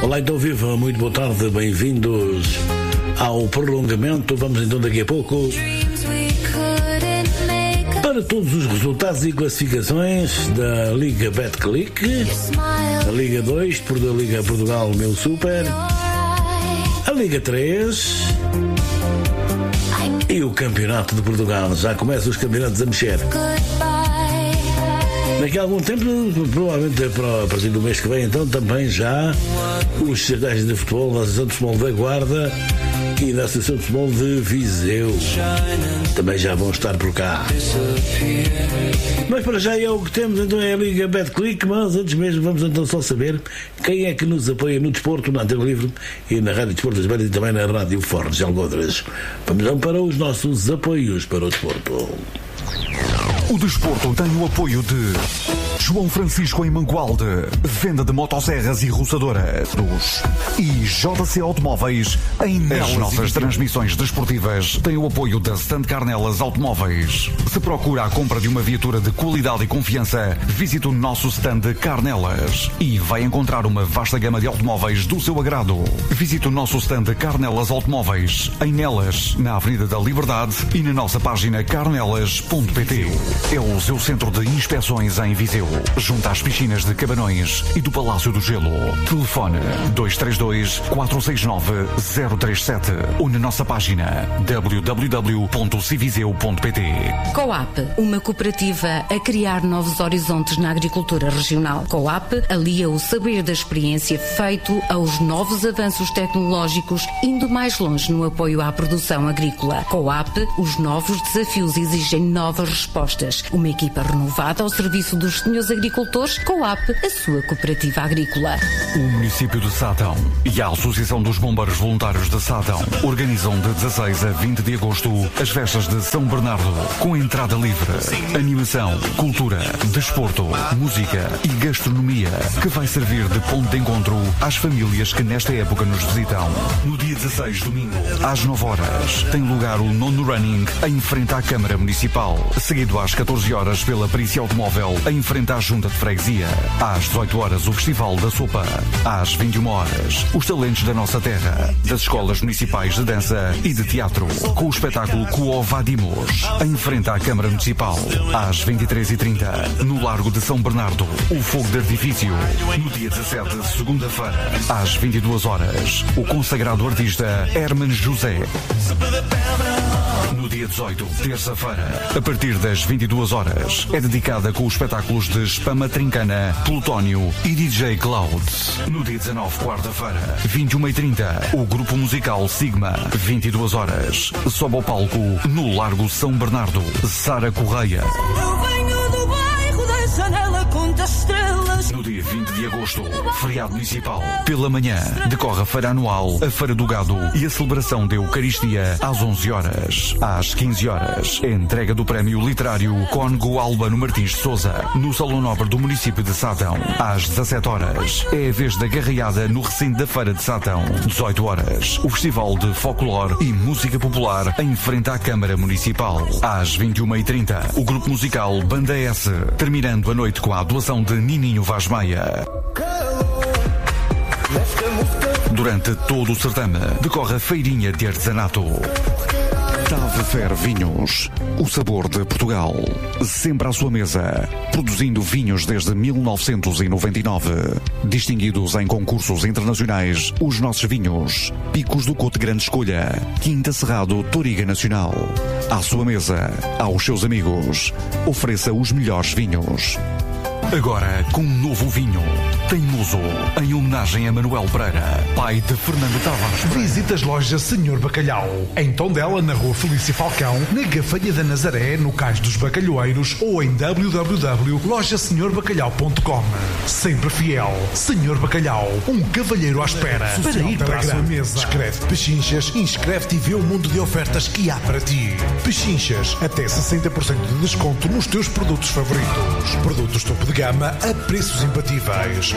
Olá, então viva, muito boa tarde, bem-vindos ao prolongamento. Vamos então daqui a pouco para todos os resultados e classificações da Liga Betclic, a Liga 2, da Liga Portugal Meu Super, a Liga 3 e o Campeonato de Portugal. Já começam os campeonatos a mexer. Daqui a algum tempo, provavelmente a partir do mês que vem, então também já os cidades de futebol da Associação de Futebol da Guarda e da Associação de Futebol de Viseu também já vão estar por cá. Mas para já é o que temos, então é a Liga Betclic. Mas antes mesmo vamos então só saber quem é que nos apoia no desporto, na Antena Livre e na Rádio Desporto das Beiras e também na Rádio Fortes de Algodres. Vamos então para os nossos apoios para o desporto. O desporto tem o apoio de João Francisco em Mangualde, venda de motosserras e roçadoras, e JC Automóveis em Nelas. As nossas transmissões desportivas têm o apoio da Stand Carnelas Automóveis. Se procura a compra de uma viatura de qualidade e confiança, visite o nosso stand Carnelas e vai encontrar uma vasta gama de automóveis do seu agrado. Visite o nosso stand Carnelas Automóveis em Nelas, na Avenida da Liberdade e na nossa página carnelas.pt. É o seu centro de inspeções em Viseu, junto às piscinas de Cabanões e do Palácio do Gelo. Telefone 232-469-037 ou na nossa página www.civiseu.pt. Coap, uma cooperativa a criar novos horizontes na agricultura regional. Coap alia o saber da experiência feito aos novos avanços tecnológicos, indo mais longe no apoio à produção agrícola. Coap, os novos desafios exigem novas respostas. Uma equipa renovada ao serviço dos senhores agricultores. Coap, a sua cooperativa agrícola. O município de Sátão e a Associação dos Bombeiros Voluntários de Sátão organizam de 16 a 20 de agosto as festas de São Bernardo, com entrada livre, animação, cultura, desporto, música e gastronomia, que vai servir de ponto de encontro às famílias que nesta época nos visitam. No dia 16, domingo, às 9 horas, tem lugar o nono running em frente à Câmara Municipal, seguido às 14 horas pela perícia automóvel em frente à Junta de Freguesia. Às 18 horas o Festival da Sopa. Às 21 horas os talentos da nossa terra, das escolas municipais de dança e de teatro, com o espetáculo Coovadimos em frente à Câmara Municipal. Às 23h30 no Largo de São Bernardo, o fogo de artifício. No dia 17, segunda-feira, às 22 horas, o consagrado artista Herman José. No dia 18, terça-feira, a partir das 22 horas, é dedicada com os espetáculos de Spama Trincana, Plutónio e DJ Cloud. No dia 19, quarta-feira, 21h30, o grupo musical Sigma. 22 horas, sobe ao palco no Largo São Bernardo, Sara Correia. Eu venho do bairro da Janela com das estrelas. No dia 20 de agosto, feriado municipal, pela manhã, decorre a feira anual, a Feira do Gado e a celebração da Eucaristia às 11 horas. Às 15 horas, a entrega do prémio literário Cónigo Albano Martins de Souza, no Salão Nobre do município de Sátão. Às 17 horas, é a vez da garreada no recinto da Feira de Sátão. 18 horas, o Festival de Folclore e Música Popular em frente à Câmara Municipal. Às 21h30, o grupo musical Banda S, terminando a noite com a doação de Nininho Vaz Maia. Durante todo o certame, decorre a feirinha de artesanato. Tave Fer Vinhos, o sabor de Portugal, sempre à sua mesa, produzindo vinhos desde 1999, distinguidos em concursos internacionais, os nossos vinhos, Picos do Cote Grande Escolha, Quinta Cerrado Toriga Nacional. À sua mesa, aos seus amigos, ofereça os melhores vinhos. Agora com um novo vinho, Teimoso, em homenagem a Manuel Pereira, pai de Fernando Tavares. Visite as lojas Senhor Bacalhau, em Tondela, na Rua Felício Falcão, na Gafanha da Nazaré, no Cais dos Bacalhoeiros ou em www.lojasenhorbacalhau.com. Sempre fiel, Senhor Bacalhau, um cavalheiro à espera para ir para a sua mesa. Escreve Pechinchas, inscreve-te e vê o mundo de ofertas que há para ti. Pechinchas, até 60% de desconto nos teus produtos favoritos. Produtos topo de gama a preços imbatíveis.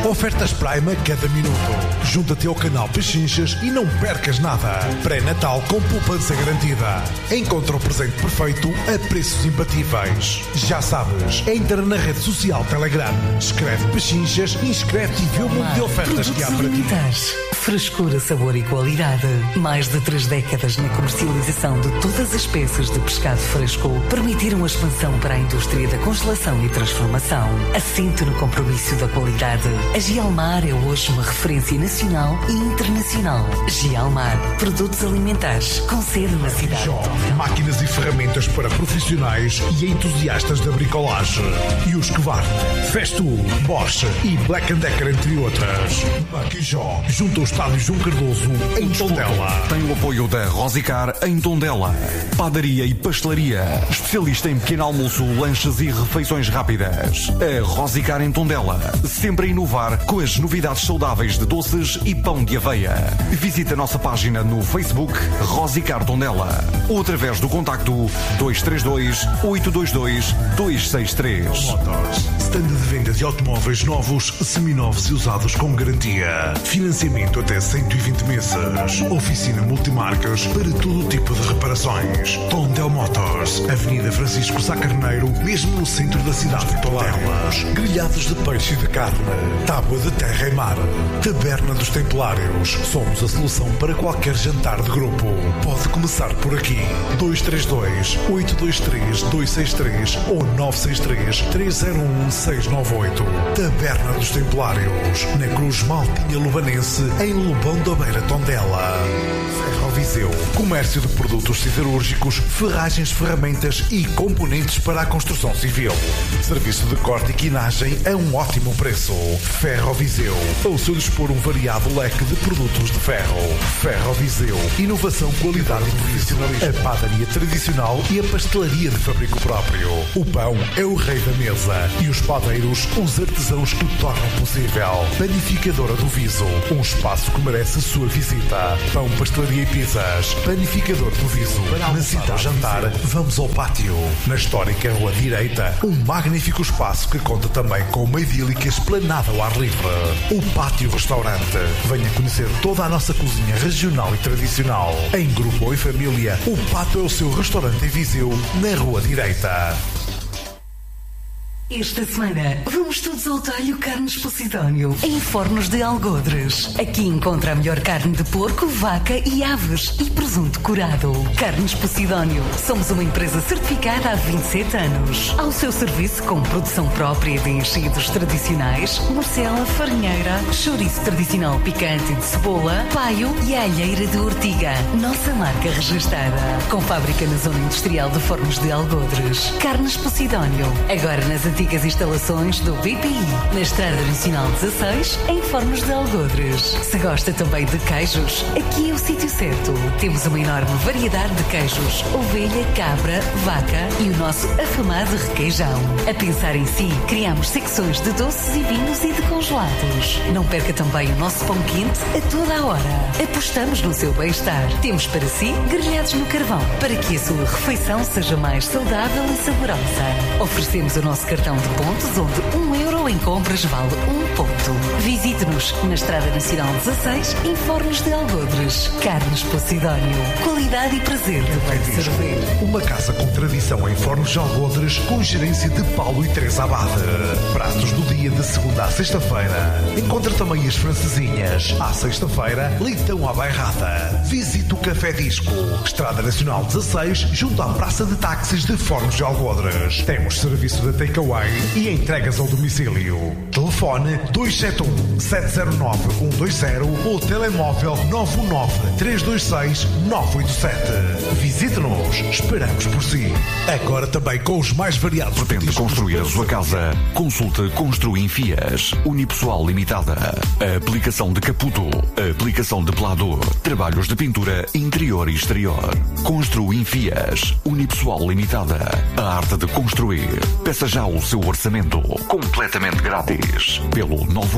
Ofertas Prime a cada minuto. Junta-te ao canal Pechinchas e não percas nada. Pré-Natal com poupança garantida. Encontra o presente perfeito a preços imbatíveis. Já sabes, entra na rede social Telegram, escreve Pechinchas, inscreve-te e vê o mundo de ofertas que há para ti. Frescura, sabor e qualidade. Mais de 3 décadas na comercialização de todas as espécies de pescado fresco permitiram a expansão para a indústria da congelação e transformação. Assente no compromisso da qualidade. A Gialmar é hoje uma referência nacional e internacional. Gialmar, produtos alimentares, com sede na cidade. Máquinas e ferramentas para profissionais e entusiastas da bricolagem. E os Husqvarna, Festool, Bosch e Black & Decker, entre outras. Maquijó, junto ao Estádio João Cardoso, em Tondela. Tem o apoio da Rosicar em Tondela. Padaria e pastelaria. Especialista em pequeno almoço, lanches e refeições rápidas. A Rosicar em Tondela. Sempre a inovar com as novidades saudáveis de doces e pão de aveia. Visite a nossa página no Facebook Rosicar Tondela ou através do contacto 232-822-263. Motors. Stand de venda de automóveis novos, seminovos e usados com garantia. Financiamento até 120 meses. Oficina multimarcas para todo tipo de reparações. Tondel Motors. Avenida Francisco Sá Carneiro, mesmo no centro da cidade de Tondelas. Grelhados de peixe e de carne. Tábua de terra e mar. Taberna dos Templários. Somos a solução para qualquer jantar de grupo. Pode começar por aqui. 232-823-263 ou 963-301-698. Taberna dos Templários. Na Cruz Maltinha Lubanense, em Lobão da Beira, Tondela. Ferroviseu. Comércio de produtos siderúrgicos, ferragens, ferramentas e componentes para a construção civil. Serviço de corte e quinagem a um ótimo preço. Ferroviseu. Ao seu dispor um variado leque de produtos de ferro. Ferroviseu. Inovação, qualidade e profissionalismo. A padaria tradicional e a pastelaria de fabrico próprio. O pão é o rei da mesa e os padeiros, os artesãos que o tornam possível. Panificadora do Viso. Um espaço que merece a sua visita. Pão, pastelaria e pizzas. Panificador do Viso. Na cita ao jantar, vamos ao pátio. Na histórica Rua Direita, um magnífico espaço que conta também com uma idílica esplanada ao ar livre. O Pátio Restaurante. Venha conhecer toda a nossa cozinha regional e tradicional. Em grupo ou em família, o Pátio é o seu restaurante em Viseu, na Rua Direita. Esta semana vamos todos ao talho Carnes Posidónio, em Fornos de Algodres. Aqui encontra a melhor carne de porco, vaca e aves e presunto curado. Carnes Posidónio. Somos uma empresa certificada há 27 anos. Ao seu serviço com produção própria de enchidos tradicionais, morcela, farinheira, chouriço tradicional picante de cebola, paio e alheira de ortiga. Nossa marca registada. Com fábrica na zona industrial de Fornos de Algodres. Carnes Posidónio. Agora nas antigas instalações do BPI, na Estrada Nacional 16, em Fornos de Algodres. Se gosta também de queijos, aqui é o sítio certo. Temos uma enorme variedade de queijos, ovelha, cabra, vaca e o nosso afamado requeijão. A pensar em si, criamos secções de doces e vinhos e de congelados. Não perca também o nosso pão quente a toda a hora. Apostamos no seu bem-estar. Temos para si grelhados no carvão, para que a sua refeição seja mais saudável e saborosa. Oferecemos o nosso cartão de pontos, onde €1 em compras vale 1 ponto. Visite-nos na Estrada Nacional 16, em Fornos de Algodres. Carnes Posidónio. Qualidade e prazer de bem servir. Uma casa com tradição em Fornos de Algodres, com gerência de Paulo e Teresa Abade. Pratos do dia de segunda à sexta-feira. Encontra também as francesinhas. À sexta-feira, leitão à bairrada. Visite o Café Disco. Estrada Nacional 16, junto à Praça de Táxis de Fornos de Algodres. Temos serviço de takeaway e entregas ao domicílio. Telefone 271-709-120 ou telemóvel 919-326-987. Visite-nos. Esperamos por si. Agora também com os mais variados. Pretende construir a sua casa? Consulte Construim Fias. Unipessoal Limitada. A aplicação de caputo. A aplicação de pelador. Trabalhos de pintura interior e exterior. Construim Fias. Unipessoal Limitada. A arte de construir. Peça já o seu orçamento completamente grátis. Ligas pelo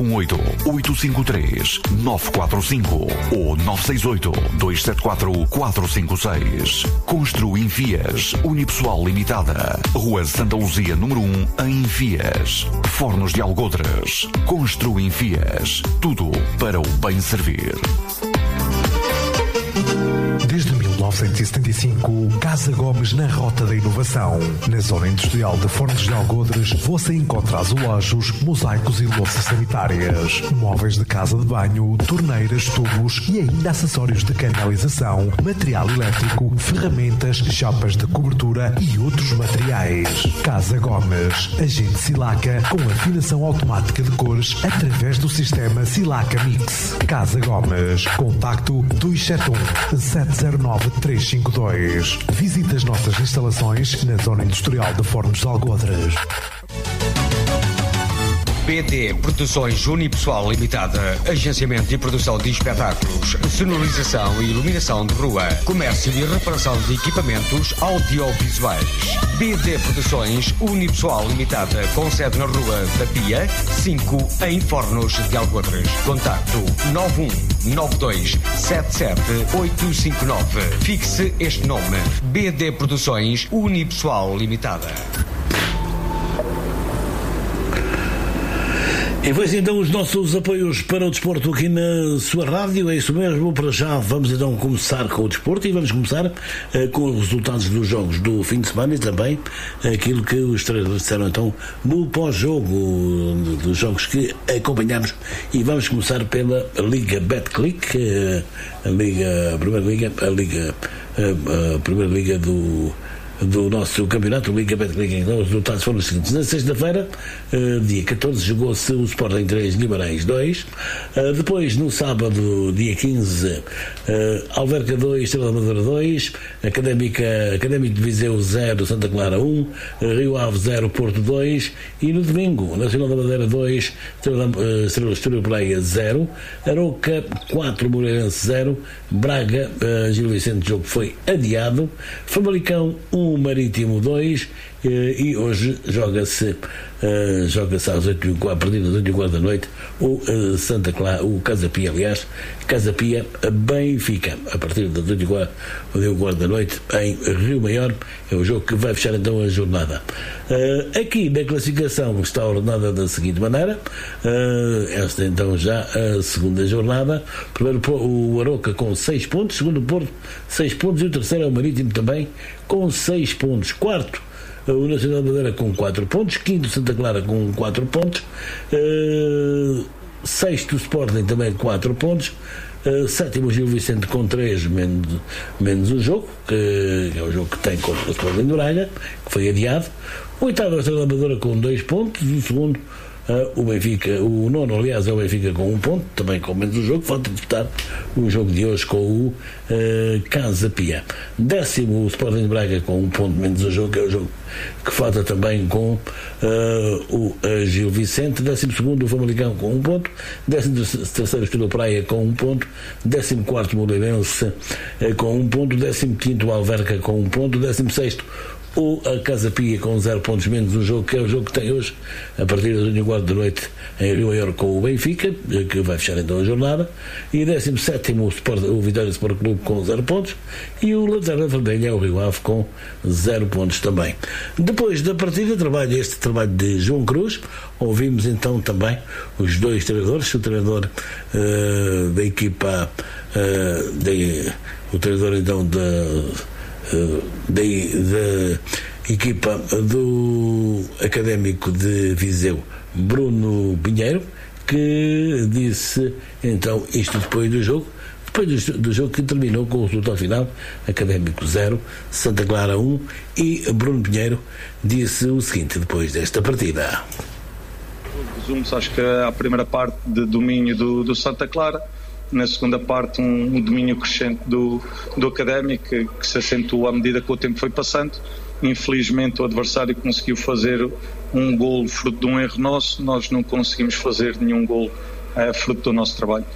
918-853-945 ou 968-274-456. Constru Enfias, Unipessoal Limitada, Rua Santa Luzia, número 1, em Enfias. Fornos de Algodres. Constru Enfias. Tudo para o bem servir. Desde 1975, Casa Gomes na Rota da Inovação. Na zona industrial de Fornos de Algodres, você encontra azulejos, mosaicos e louças sanitárias, móveis de casa de banho, torneiras, tubos e ainda acessórios de canalização, material elétrico, ferramentas, chapas de cobertura e outros materiais. Casa Gomes, agente Silaca com afinação automática de cores através do sistema Silaca Mix. Casa Gomes, contacto 271-709-352. Visite as nossas instalações na zona industrial de Fornos de Algodres. BD Produções Unipessoal Limitada, agenciamento e produção de espetáculos, sonorização e iluminação de rua, comércio e reparação de equipamentos audiovisuais. BD Produções Unipessoal Limitada, com sede na Rua da Pia, 5, em Fornos de Algodres. Contacto 919277-859. Fixe este nome: BD Produções Unipessoal Limitada. E pois então os nossos apoios para o desporto aqui na sua rádio, é isso mesmo. Para já vamos então começar com o desporto e vamos começar com os resultados dos jogos do fim de semana e também aquilo que os treinadores disseram então no pós-jogo dos jogos que acompanhamos. E vamos começar pela Liga Betclic, a Primeira Liga do nosso campeonato, Liga Betclic. Então, os resultados foram os seguintes: na sexta-feira, dia 14, jogou-se o Sporting 3, Guimarães 2. Depois, no sábado, dia 15, Alverca 2, Estrela da Amadora 2, Académico de Viseu 0, Santa Clara 1, Rio Ave 0, Porto 2. E no domingo, Nacional da Madeira 2, Estrela Praia 0, Aroca 4, Moreirense 0, Braga, Gil Vicente, jogo foi adiado, Famalicão 1, Marítimo 2, e hoje joga-se às 8h15, a partir das 8h15 da noite, o Santa Clara, o Casa Pia, aliás, Casa Pia Benfica, a partir das 8h15 da noite, em Rio Maior. É o jogo que vai fechar então a jornada. Aqui na classificação está ordenada da seguinte maneira: esta então já a segunda jornada. Primeiro o Aroca com 6 pontos, segundo o Porto 6 pontos, e o terceiro é o Marítimo também com 6 pontos. Quarto, o Nacional da Madeira com 4 pontos, quinto Santa Clara com 4 pontos, sexto Sporting também 4 pontos, sétimo Gil Vicente com 3, menos o jogo, que é o jogo que tem contra o Sporting de Braga, que foi adiado. O oitavo é o Estrela da Amadora com 2 pontos, o segundo o Benfica, o nono aliás é o Benfica com 1 ponto, também com menos o jogo. Falta disputar o jogo de hoje com o Casa Pia. Décimo o Sporting de Braga com 1 ponto menos o jogo, que é o jogo que falta também com o Gil Vicente. Décimo segundo o Famalicão com 1 ponto, décimo terceiro Estrela Praia com 1 ponto, décimo quarto Moreirense com 1 ponto, décimo quinto Alverca com 1 ponto, décimo sexto a Casa Pia com 0 pontos menos o jogo, que é o jogo que tem hoje a partir das 8h15 da noite em Rio Maior com o Benfica, que vai fechar então a jornada. E 17º o Vitória Sport Clube com 0 pontos, e o Lanterna Vermelha é o Rio Ave com 0 pontos também. Depois da partida, este trabalho de João Cruz. Ouvimos então também os dois treinadores, o treinador da equipa, o treinador então da equipa do Académico de Viseu, Bruno Pinheiro, que disse então isto depois do jogo que terminou com o resultado final: Académico 0, Santa Clara 1, e Bruno Pinheiro disse o seguinte depois desta partida. Resumo-se, acho que a primeira parte de domínio do Santa Clara, na segunda parte um domínio crescente do Académico, que se acentuou à medida que o tempo foi passando. Infelizmente o adversário conseguiu fazer um golo fruto de um erro nosso, nós não conseguimos fazer nenhum golo fruto do nosso trabalho.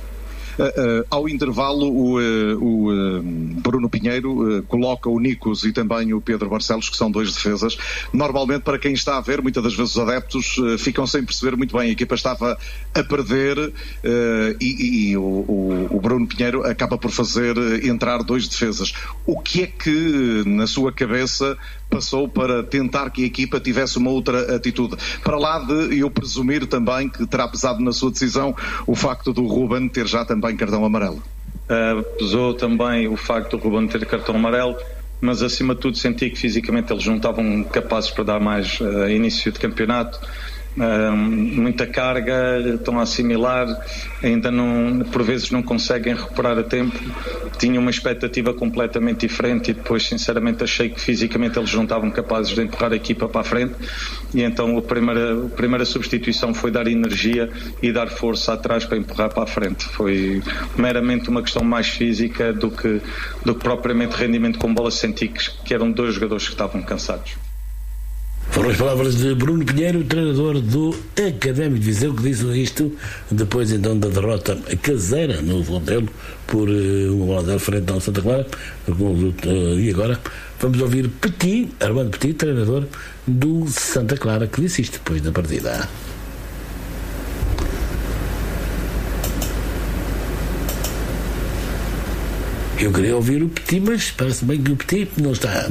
Ao intervalo, o Bruno Pinheiro coloca o Nicos e também o Pedro Barcelos, que são 2 defesas. Normalmente, para quem está a ver, muitas das vezes os adeptos ficam sem perceber muito bem. A equipa estava a perder e o Bruno Pinheiro acaba por fazer entrar 2 defesas. O que é que, na sua cabeça, passou para tentar que a equipa tivesse uma outra atitude? Para lá de eu presumir também que terá pesado na sua decisão o facto do Ruben ter já também cartão amarelo. Pesou também o facto do Ruben ter cartão amarelo, mas acima de tudo senti que fisicamente eles não estavam capazes para dar mais início de campeonato. Muita carga, estão a assimilar, ainda não, por vezes não conseguem recuperar a tempo. Tinha uma expectativa completamente diferente e depois sinceramente achei que fisicamente eles não estavam capazes de empurrar a equipa para a frente, e então a primeira substituição foi dar energia e dar força atrás para empurrar para a frente. Foi meramente uma questão mais física do que propriamente rendimento com bola. Senti que eram 2 jogadores que estavam cansados. Foram as palavras de Bruno Pinheiro, treinador do Académico de Viseu, que disse isto depois então da derrota caseira no Fontelo por uma bola de frente ao Santa Clara. E agora vamos ouvir Armando Petit, treinador do Santa Clara, que disse isto depois da partida. Eu queria ouvir o Petit, mas parece bem que o Petit não está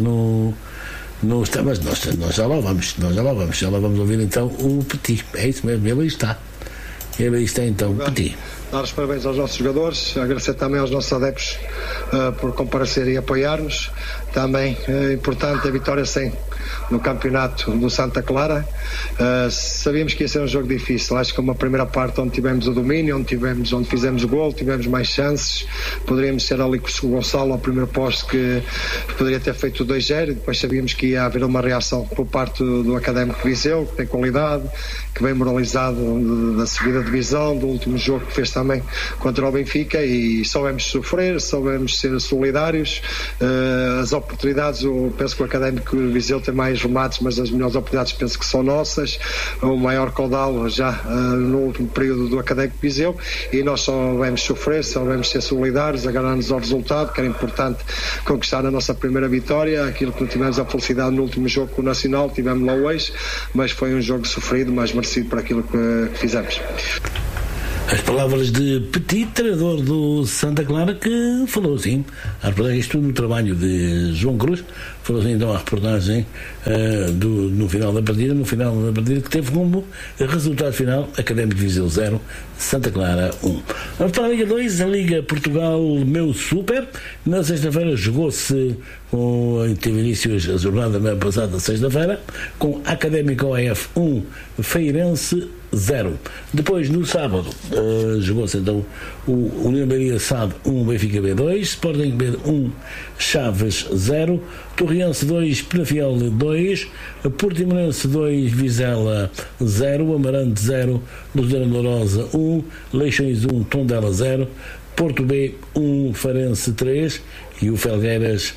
mas nós já lá vamos ouvir então o Petit. É isso mesmo, ele aí está então, Petit. Dar os parabéns aos nossos jogadores, agradecer também aos nossos adeptos por comparecer e apoiar-nos. Também é importante a vitória 100 no campeonato do Santa Clara. Sabíamos que ia ser um jogo difícil. Acho que uma primeira parte onde tivemos o domínio, onde fizemos o gol, tivemos mais chances. Poderíamos ser ali com o Gonçalo ao primeiro posto, que poderia ter feito o 2-0, e depois sabíamos que ia haver uma reação por parte do Académico de Viseu, que tem qualidade, que vem moralizado da subida de divisão, do último jogo que fez também contra o Benfica, e soubemos sofrer, soubemos ser solidários. As oportunidades, eu penso que o Académico de Viseu tem mais remates, mas as melhores oportunidades penso que são nossas. O maior caudal já no último período do Académico de Viseu, e nós soubemos sofrer, soubemos ser solidários, agarrar-nos ao resultado, que era importante conquistar a nossa primeira vitória. Aquilo que não tivemos a felicidade no último jogo com o Nacional, tivemos lá hoje, mas foi um jogo sofrido, mas merecido por aquilo que fizemos. As palavras de Petit, treinador do Santa Clara, que falou assim, a reportagem, isto no trabalho de João Cruz, falou assim então a reportagem no final da partida, que teve como resultado final Académico de Viseu 0, Santa Clara 1. Vamos para a Liga 2, a Liga Portugal Meu Super. Na sexta-feira jogou-se, teve início a jornada na passada sexta-feira, com Académico OF 1, Feirense 0. Depois, no sábado, jogou-se então o União Leiria SAD 1, Benfica B2, Sporting B 1, Chaves 0, Torriense 2, Penafiel 2, Portimonense 2, Vizela 0, Amarante 0, Luzerna Lourosa 1, Leixões 1, Tondela 0, Porto B 1, Farense 3 e o Felgueiras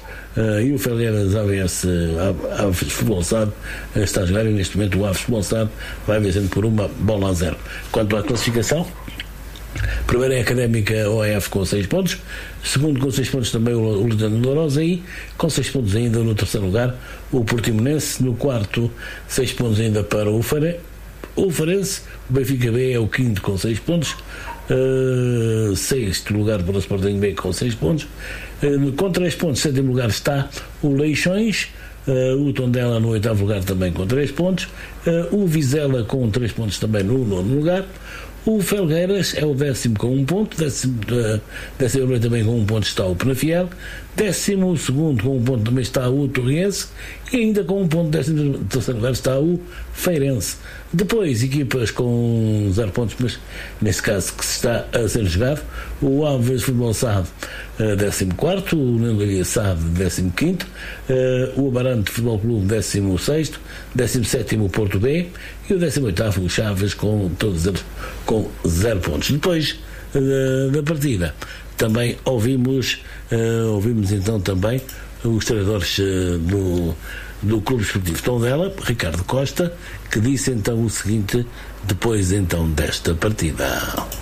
AVS Futebol SAD está a jogar, e neste momento o Aves Futebol SAD vai vencendo por 1-0. Quanto à classificação, primeiro é a Académica OF com 6 pontos, segundo com 6 pontos também o Luzerna Lourosa, e com 6 pontos ainda no terceiro lugar o Portimonense, no quarto 6 pontos ainda para o Farense, o Benfica B é o quinto com 6 pontos, sexto lugar para o Sporting B com 6 pontos, com 3 pontos, sétimo lugar está o Leixões, o Tondela no oitavo lugar também com 3 pontos, o Vizela com 3 pontos também no nono lugar, o Felgueiras é o décimo com 1 ponto, décimo também com 1 ponto está o Penafiel, décimo segundo com 1 ponto também está o Torriense, e ainda com 1 ponto, décimo terceiro lugar está o Feirense. Depois, equipas com 0 pontos, mas nesse caso que se está a ser jogado, o Aves Futebol SAD 14º, o União Leiria SAD 15º, o Amarante Futebol Clube 16º, 17º o Porto B e o 18º o Chaves, com todos eles com 0 pontos. Depois da partida também ouvimos então também os treinadores do Clube Esportivo Tondela, Ricardo Costa, que disse então o seguinte depois então desta partida.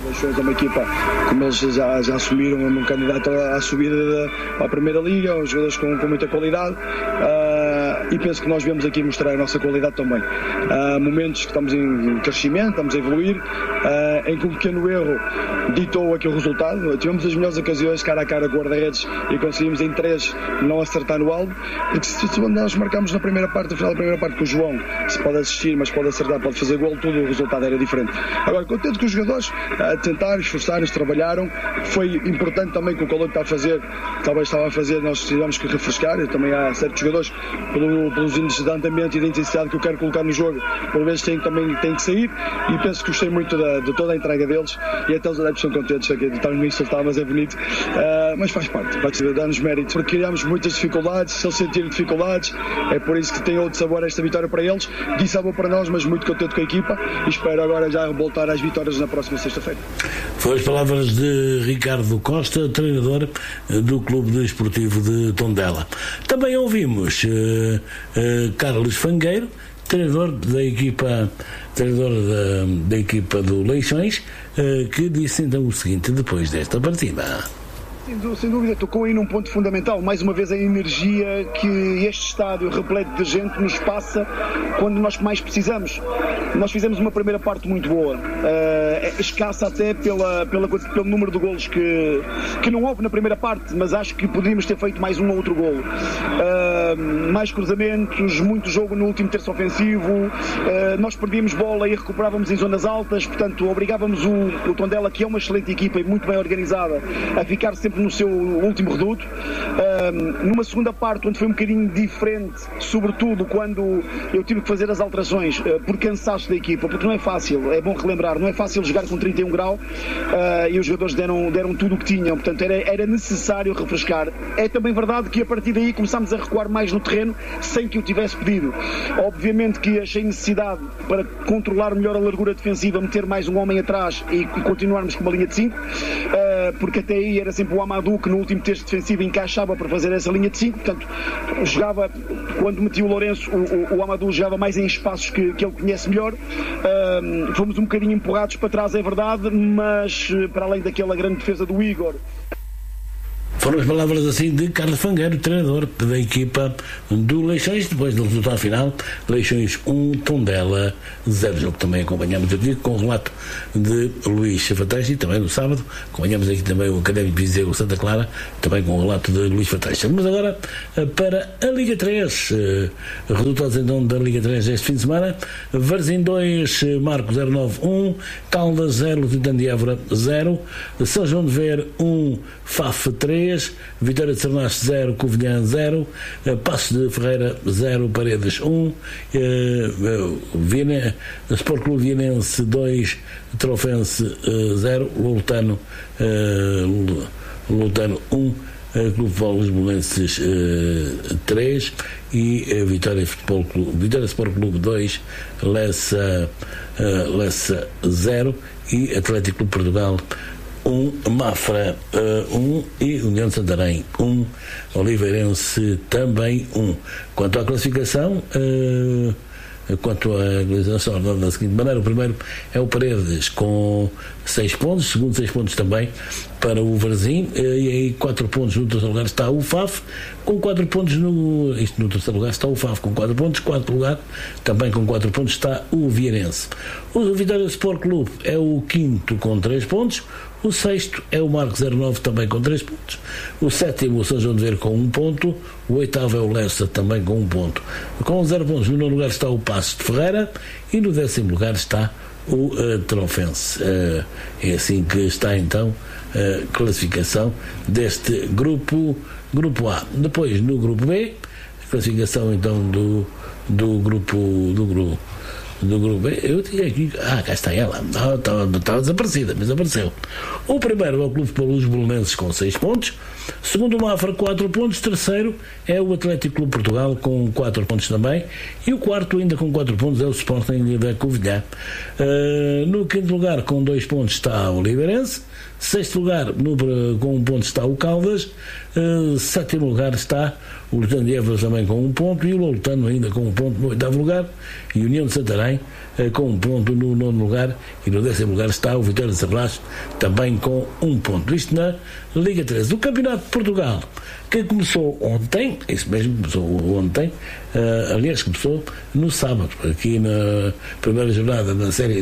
É uma equipa, como eles já assumiram, um candidato à subida à Primeira Liga, uns jogadores com muita qualidade, e penso que nós viemos aqui mostrar a nossa qualidade também. Momentos que estamos em crescimento, estamos a evoluir, em que um pequeno erro ditou aquele resultado. Tivemos as melhores ocasiões cara a cara com o guarda-redes e conseguimos em 3 não acertar no alvo, porque se nós marcamos no final da primeira parte com o João, se pode assistir, mas pode acertar, pode fazer gol, tudo o resultado era diferente. Agora, contente que os jogadores tentaram, esforçaram-se, trabalharam. Foi importante também que o Colombo estava a fazer, nós tivemos que refrescar. Também há certos jogadores, pelos índices de andamento e de intensidade que eu quero colocar no jogo, por vezes têm que sair, e penso que gostei muito de toda a entrega deles, e até os adeptos são contentes aqui de estarem a insultar, mas é bonito, mas faz parte, vai dar-nos méritos, porque criamos muitas dificuldades. Se eles sentirem dificuldades, é por isso que tem outro sabor esta vitória para eles, de sabor para nós, mas muito contente com a equipa, e espero agora já voltar às vitórias na próxima sexta-feira. Foram as palavras de Ricardo Costa, treinador do Clube Desportivo de Tondela. Também ouvimos Carlos Fangueiro, treinador da equipa do Leixões, que disse então o seguinte depois desta partida. Sem dúvida, tocou aí num ponto fundamental. Mais uma vez, a energia que este estádio repleto de gente nos passa quando nós mais precisamos. Nós fizemos uma primeira parte muito boa, escassa até pelo número de golos que não houve na primeira parte, mas acho que poderíamos ter feito mais um ou outro golo. Mais cruzamentos, muito jogo no último terço ofensivo, nós perdíamos bola e recuperávamos em zonas altas, portanto obrigávamos o Tondela, que é uma excelente equipa e muito bem organizada, a ficar sempre no seu último reduto. Numa segunda parte, onde foi um bocadinho diferente, sobretudo quando eu tive que fazer as alterações por cansaço da equipa, porque não é fácil, é bom relembrar, não é fácil jogar com 31 graus, e os jogadores deram tudo o que tinham, portanto era necessário refrescar. É também verdade que a partir daí começámos a recuar mais no terreno, sem que eu tivesse pedido. Obviamente que achei necessidade, para controlar melhor a largura defensiva, meter mais um homem atrás e continuarmos com uma linha de 5, porque até aí era sempre o Amadou que no último terço defensivo encaixava para fazer essa linha de 5, portanto jogava, quando metia o Lourenço, o Amadou jogava mais em espaços que ele conhece melhor. Fomos um bocadinho empurrados para trás, é verdade, mas para além daquela grande defesa do Igor. Foram as palavras assim de Carlos Fangueiro, treinador da equipa do Leixões, depois do resultado final. Leixões 1, Tondela 0. Jogo também acompanhamos aqui com o relato de Luís Fateixa, e também no sábado acompanhamos aqui também o Académico Viseu Santa Clara, também com o relato de Luís Fateixa. Vamos agora para a Liga 3. Resultados então da Liga 3 este fim de semana: Varzim 2, Marco 09 1, Caldas 0, Lusitano de Évora 0, São João de Ver 1, Faf 3, Vitória de Sernache 0, Covilhã 0, Passos de Ferreira 0, Paredes 1, Sport Clube Vienense 2, Trofense 0, Lutano 1, Clube de Futebol Lisbolenses 3 e Vitória Sport Clube 2, Lessa 0 e Atlético Clube Portugal 1, Mafra 1 e União de Santarém 1, Oliveirense também 1. Quanto à classificação, da seguinte maneira: o primeiro é o Paredes com 6 pontos, segundo 6 pontos também para o Varzim, e aí 4 pontos. No terceiro lugar está o FAF com 4 pontos. No terceiro lugar está o FAF com 4 pontos. Quarto lugar também com 4 pontos está o Vieirense. O Vitória Sport Clube é o quinto com 3 pontos. O sexto é o Marco 09 também com 3 pontos. O sétimo, o São João de Ver com 1 ponto. O oitavo é o Lessa também com 1 ponto. Com 0 pontos, no nono lugar está o Passos de Ferreira e no 10º lugar está o Trofense. É assim que está então a classificação deste grupo A. Depois, no grupo B, a classificação então do grupo B, eu tinha aqui, cá está ela, estava desaparecida, mas apareceu. O primeiro é o Clube de Futebol Lisbolenses com 6 pontos, segundo o Mafra 4 pontos, terceiro é o Atlético Clube Portugal com 4 pontos também, e o quarto ainda com 4 pontos é o Sporting da Covilhã. No quinto lugar com 2 pontos está o Oliveirense, Sexto lugar, com 1 ponto, está o Caldas. Sétimo lugar está o Loutano de Évora também com 1 ponto, e o Loutano ainda com 1 ponto no 8º lugar, e a União de Santarém com 1 ponto no 9º lugar, e no 10º lugar está o Vitória de Serralhares também com 1 ponto. Isto na Liga 3. O Campeonato de Portugal, que começou ontem, isso mesmo, começou ontem, aliás, começou no sábado, aqui na primeira jornada na série,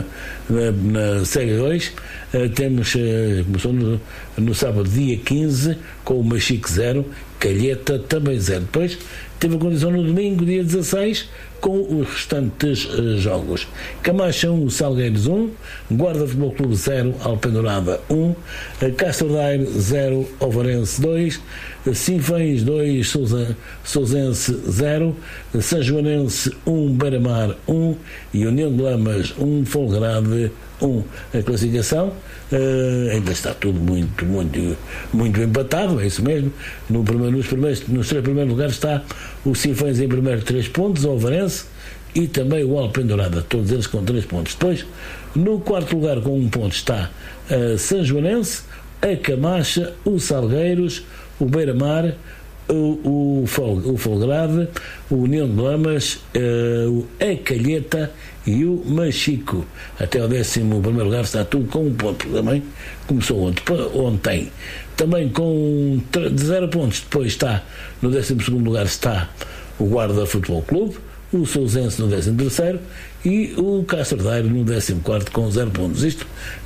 na série 2, começou no sábado, dia 15, com o Machique 0, Calheta também 0. Depois teve a condição no domingo, dia 16, com os restantes jogos. Camacha 1, Salgueiros 1, Guarda Futebol Clube 0, Alpendurada 1, Castro Daire 0, Ovarense 2, Sinfãs 2, Sousense 0, São Joanense 1, Beira-Mar 1 e União de Lamas 1, Folgrade 1. A classificação ainda está tudo muito empatado, é isso mesmo. Nos 3 primeiros lugares está o Sinfãs em primeiro, 3 pontos, o Ovarense e também o Alpendurada, todos eles com 3 pontos. Depois, no 4º lugar com 1 ponto está a São Joanense, a Camacha, o Salgueiros, o Beira-Mar, o Folgrade, o União de Lamas, a Calheta e o Machico. Até o 11º lugar está tudo com 1 ponto. Também começou ontem. Também com 0 pontos. Depois está no 12º lugar está o Guarda Futebol Clube, o Sousense no 13º e o Castro Daire no 14º com 0 pontos. Isto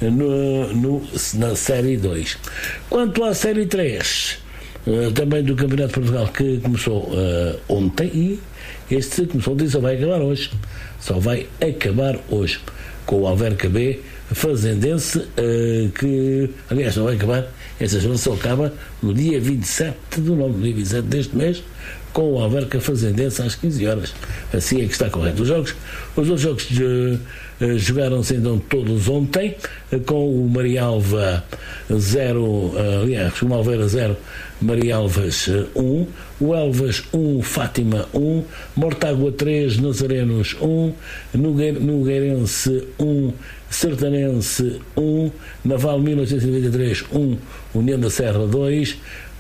na Série 2. Quanto à Série 3, também do Campeonato de Portugal, que começou ontem, e este começou e só vai acabar hoje. Só vai acabar hoje com o Alverca B Fazendense, que aliás só vai acabar, essa jornada só acaba no dia 27 deste mês, com o Alverca Fazendense às 15 horas. Assim é que está correto. Os outros jogos jogaram-se então todos ontem, com o Marialva 0, aliás, o Malveira 0, Marialvas 1, o Elvas 1, Fátima 1, Mortágua 3, Nazarenos 1, Nogueirense 1, Sertanense 1, Naval 1993 1, União da Serra 2,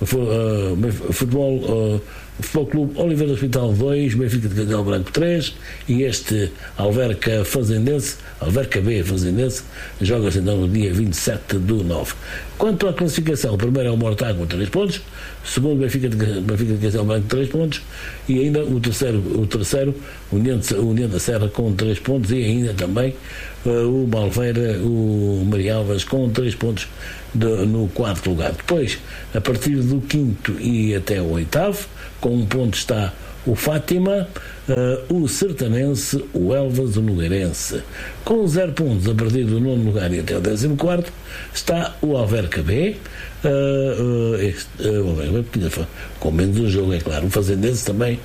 Futebol Clube Oliveira do Hospital 2, Benfica de Castelo Branco 3, e este Alverca B Fazendense joga-se então no dia 27/9. Quanto à classificação, o primeiro é o Mortágua com 3 pontos, o segundo Benfica de Castelo Branco 3 pontos, e ainda o terceiro União da Serra com 3 pontos, e ainda também o Malveira, o Marialvas com 3 pontos no 4º lugar. Depois, a partir do 5º e até o 8º, com 1 ponto está o Fátima, o Sertanense, o Elvas, o Nogueirense. Com 0 pontos, a partir do 9º lugar e até o 14º, está o Alverca B, com menos um jogo, é claro. O Fazendense também